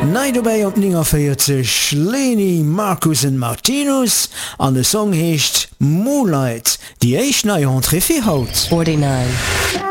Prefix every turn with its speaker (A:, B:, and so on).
A: Nei dabei op Ninger feiert sech Leni, Marcus en Martinus an de Song heescht Moonlight, die eich nei Entrefir haut.
B: 49.